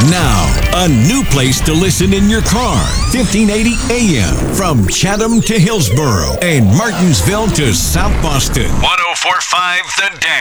Now, a new place to listen in your car. 1580 AM from Chatham to Hillsborough and Martinsville to South Boston. 1045 The Dam.